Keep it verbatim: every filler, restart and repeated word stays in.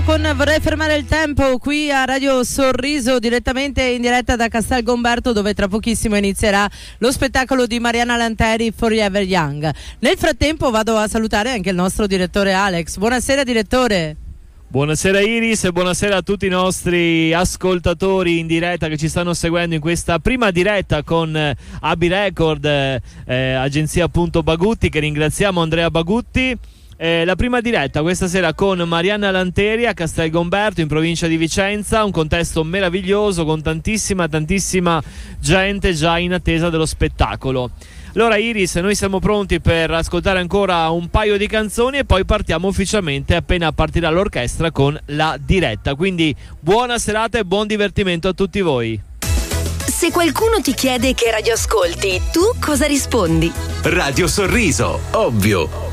Con Vorrei fermare il tempo qui a Radio Sorriso, direttamente in diretta da Castel Gomberto, dove tra pochissimo inizierà lo spettacolo di Mariana Lanteri, Forever Young. Nel frattempo vado a salutare anche il nostro direttore Alex. Buonasera direttore. Buonasera Iris e buonasera a tutti i nostri ascoltatori in diretta che ci stanno seguendo in questa prima diretta con eh, A B Record, eh, eh, agenzia appunto Bagutti, che ringraziamo, Andrea Bagutti. Eh, la prima diretta questa sera con Mariana Lanteri a Castel Gomberto in provincia di Vicenza, un contesto meraviglioso con tantissima tantissima gente già in attesa dello spettacolo. Allora Iris, noi siamo pronti per ascoltare ancora un paio di canzoni e poi partiamo ufficialmente appena partirà l'orchestra con la diretta, quindi buona serata e buon divertimento a tutti voi. Se qualcuno ti chiede che radio ascolti, tu cosa rispondi? Radio Sorriso, ovvio.